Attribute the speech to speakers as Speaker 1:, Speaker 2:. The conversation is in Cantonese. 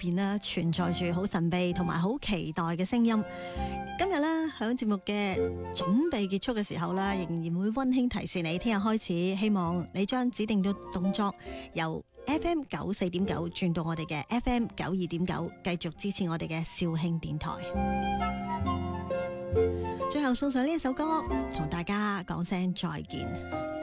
Speaker 1: 邊呢，存在住好神秘同埋好期待嘅聲音。今日呢，響節目嘅準備結束嘅時候呢，仍然會溫馨提示你，聽日開始希望你將指定嘅動作由 FM 94.9轉到我哋嘅 FM 92.9，繼續支持我哋嘅肇慶電台。最後送上呢一首歌，同大家講聲再見。